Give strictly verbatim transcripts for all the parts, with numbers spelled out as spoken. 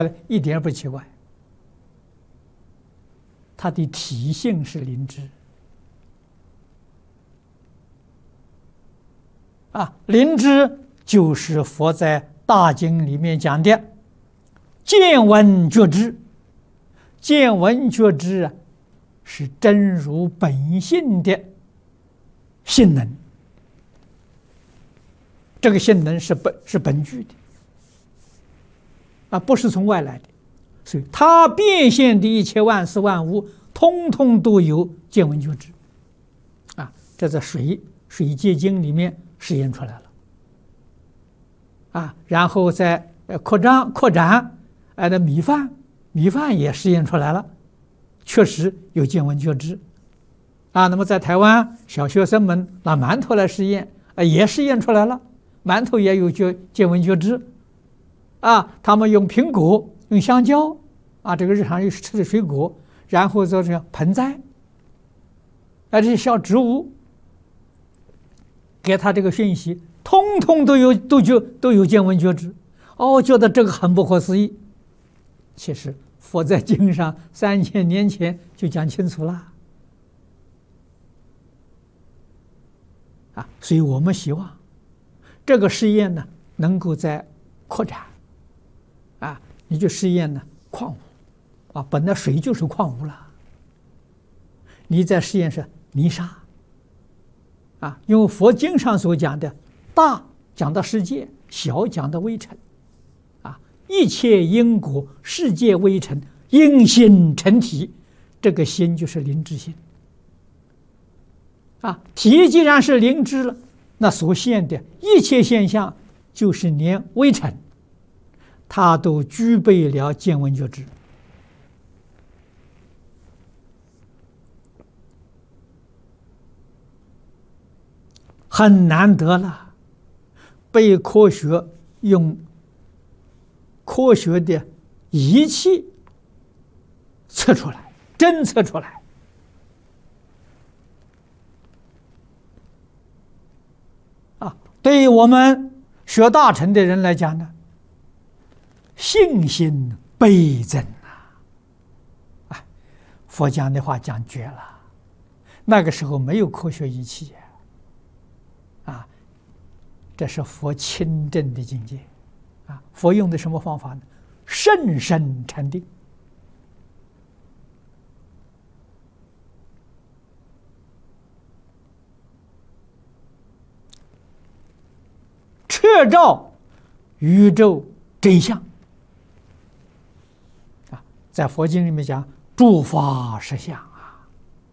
一点也不奇怪。它的体性是灵知啊，灵知就是佛在大经里面讲的见闻觉知。见闻觉知啊，是真如本性的性能，这个性能是本是本具的啊，不是从外来的。所以它变现的一切万事万物，通通都有见闻觉知啊。这在水水界经里面实验出来了啊，然后再扩张扩展，哎，的米饭米饭也实验出来了，确实有见闻觉知啊。那么在台湾，小学生们拿馒头来实验啊，也实验出来了，馒头也有觉见闻觉知啊。他们用苹果用香蕉啊，这个日常吃的水果，然后做成盆栽，啊，这些小植物，给他这个讯息，通通都有都就都有见闻觉知。哦，觉得这个很不可思议。其实佛在经上三千年前就讲清楚了啊，所以我们希望这个实验呢能够在扩展啊，你就实验呢矿物啊，本来水就是矿物了，你在实验是泥沙啊，因为佛经上所讲的大讲到世界，小讲到微尘啊，一切因果世界微尘，因心成体，这个心就是灵知心啊，体既然是灵知了，那所现的一切现象就是连微尘它都具备了见闻觉知，很难得了，被科学用科学的仪器测出来，侦测出来啊！对于我们学大乘的人来讲呢，信心倍增啊！啊，佛讲的话讲绝了，那个时候没有科学仪器啊，这是佛亲证的境界啊！佛用的什么方法呢？甚深禅定，彻照宇宙真相啊！在佛经里面讲诸法实相啊，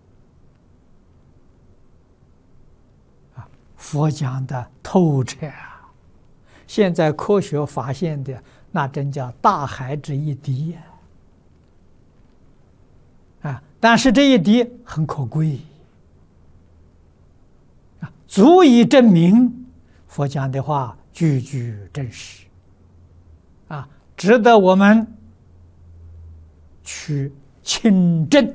啊，佛讲的透彻啊！现在科学发现的那真叫大海之一滴呀！啊，但是这一滴很可贵啊，足以证明佛讲的话句句真实啊，值得我们去亲证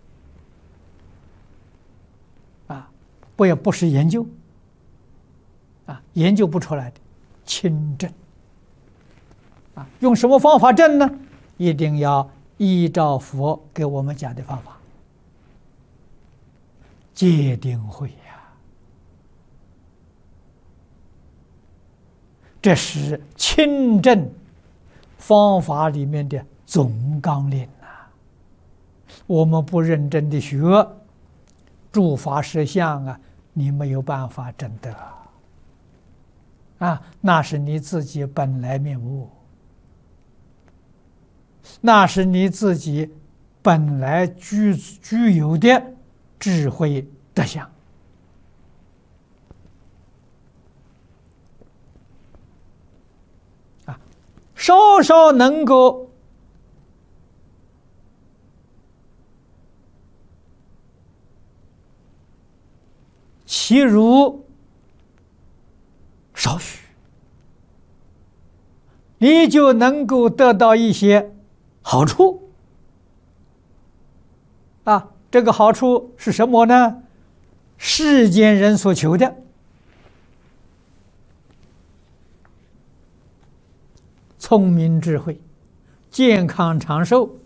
啊，不也不是研究啊，研究不出来的，亲证啊，用什么方法证呢？一定要依照佛给我们讲的方法，戒定慧呀，这是亲证方法里面的总纲领啊！我们不认真的学诸法实相啊，你没有办法证得啊，那是你自己本来面目，那是你自己本来具具有的智慧德相啊，稍稍能够其如少许，你就能够得到一些好处啊！这个好处是什么呢？世间人所求的聪明智慧、 健康长寿，